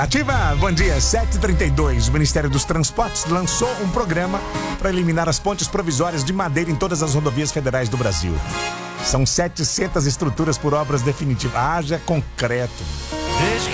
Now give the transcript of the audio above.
Ativa, bom dia, 7h32. O Ministério dos Transportes lançou um programa para eliminar as pontes provisórias de madeira em todas as rodovias federais do Brasil. São 700 estruturas por obras definitivas. Haja concreto.